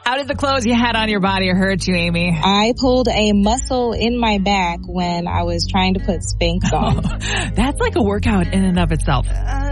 How did the clothes you had on your body hurt you, Amy? I pulled a muscle in my back when I was trying to put Spanx on. That's like a workout in and of itself.